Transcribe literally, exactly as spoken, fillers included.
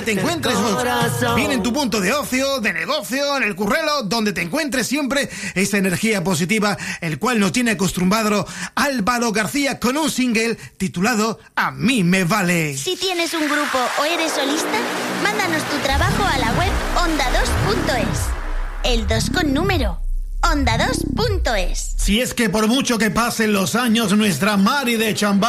te encuentres bien en tu punto de ocio, de negocio, en el currelo, donde te encuentres siempre esa energía positiva, el cual nos tiene acostumbrado Álvaro García con un single titulado A mí me vale. Si tienes un grupo o eres solista, mándanos tu trabajo a la web onda dos punto es. El dos con número. onda dos punto es. Si es que por mucho que pasen los años, nuestra Mari de Chambá